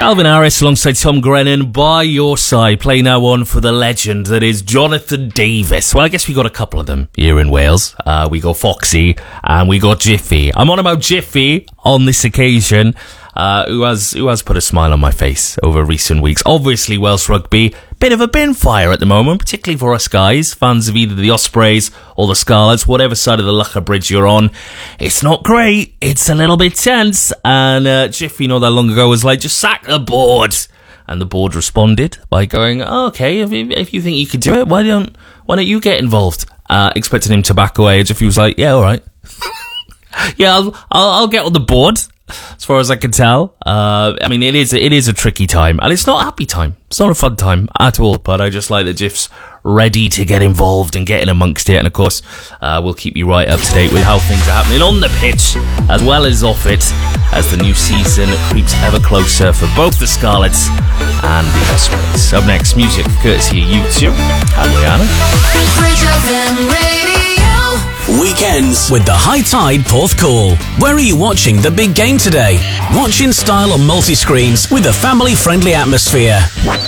Calvin Harris alongside Tom Grennan by your side, play now on for the legend that is Jonathan Davis. Well, I guess we got a couple of them here in Wales. We got Foxy and we got Jiffy. I'm on about Jiffy on this occasion, who has put a smile on my face over recent weeks. Obviously, Welsh rugby, bit of a bin fire at the moment, particularly for us guys, fans of either the Ospreys or the Scarlets, whatever side of the Lucker Bridge you're on. It's not great. It's a little bit tense. And Jiffy, not that long ago, was like, just sack the board. And the board responded by going, oh, okay, if you think you could do it, why don't you get involved? Expecting him to back away. Jiffy was like, yeah, all right. Yeah, I'll get on the board. As far as I can tell, I mean, it is a tricky time, and it's not a happy time. It's not a fun time at all. But I just like that Jiff's ready to get involved and get in amongst it. And of course, we'll keep you right up to date with how things are happening on the pitch as well as off it, as the new season creeps ever closer for both the Scarlets and the Ospreys. Up next, music courtesy of YouTube and Rihanna. Weekends with the High Tide Porthcawl. Where are you watching the big game today? Watch in style on multi-screens with a family-friendly atmosphere.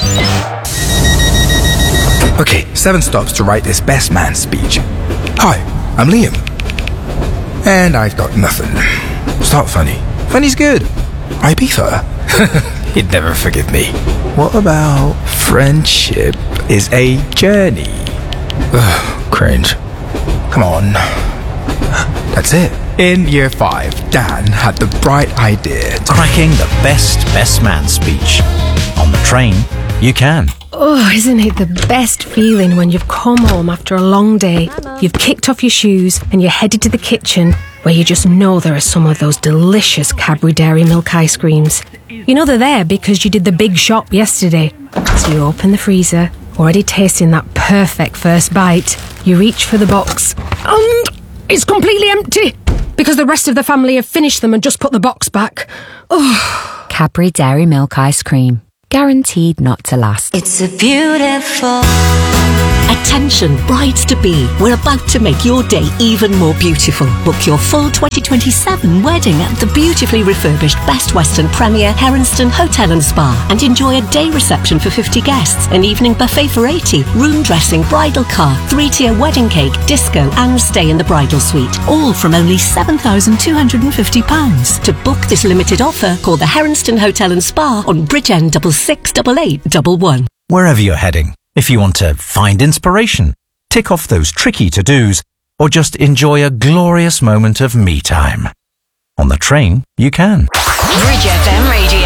Okay, 7 stops to write this best man speech. Hi, I'm Liam. And I've got nothing. Start funny. Funny's good. Ibiza. He'd never forgive me. What about friendship is a journey? Ugh, cringe. Come on. That's it. In year 5, Dan had the bright idea to cracking the best man speech. On the train, you can. Oh, isn't it the best feeling when you've come home after a long day, you've kicked off your shoes and you're headed to the kitchen where you just know there are some of those delicious Cadbury Dairy Milk ice creams. You know they're there because you did the big shop yesterday. So you open the freezer, already tasting that perfect first bite. You reach for the box and it's completely empty because the rest of the family have finished them and just put the box back. Oh. Cadbury Dairy Milk ice cream. Guaranteed not to last. It's a beautiful... Attention, brides-to-be. We're about to make your day even more beautiful. Book your full 2027 wedding at the beautifully refurbished Best Western Premier Heronston Hotel and Spa and enjoy a day reception for 50 guests, an evening buffet for 80, room dressing, bridal car, 3-tier wedding cake, disco and stay in the bridal suite. All from only £7,250. To book this limited offer, call the Heronston Hotel and Spa on Bridgend 668811. Wherever you're heading, if you want to find inspiration, tick off those tricky to-dos, or just enjoy a glorious moment of me time. On the train, you can. Bridge FM